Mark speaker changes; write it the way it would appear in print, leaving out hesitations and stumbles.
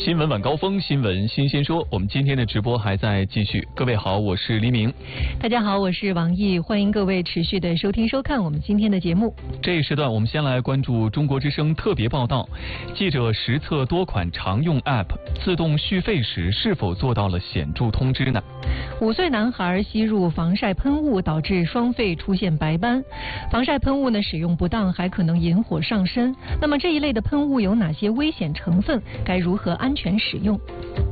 Speaker 1: 新闻晚高峰，新闻新鲜说，我们今天的直播还在继续。各位好，我是黎明。
Speaker 2: 大家好，我是王毅，欢迎各位持续的收听收看我们今天的节目。
Speaker 1: 这一时段我们先来关注中国之声特别报道，记者实测多款常用 App 自动续费时是否做到了显著通知呢？5岁男孩吸入防晒喷雾导致双肺出现白斑，
Speaker 2: 防晒喷雾呢使用不当还可能引火上身。那么这一类的喷雾有哪些危险成分？该如何安全使用？